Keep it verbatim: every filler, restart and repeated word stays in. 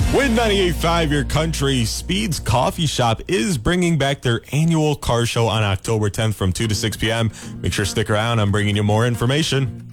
With ninety-eight point five, your country, Speed's Coffee Shop is bringing back their annual car show on October tenth from two to six p.m. Make sure to stick around. I'm bringing you more information.